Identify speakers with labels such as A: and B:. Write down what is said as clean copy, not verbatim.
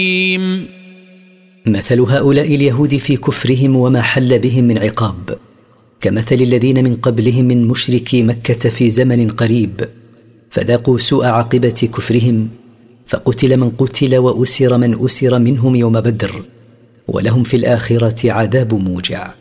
A: مثل هؤلاء اليهود في كفرهم وما حل بهم من عقاب كمثل الذين من قبلهم من مشركي مكة في زمن قريب، فذاقوا سوء عاقبة كفرهم، فقتل من قتل وأسر من أسر منهم يوم بدر، ولهم في الآخرة عذاب موجع.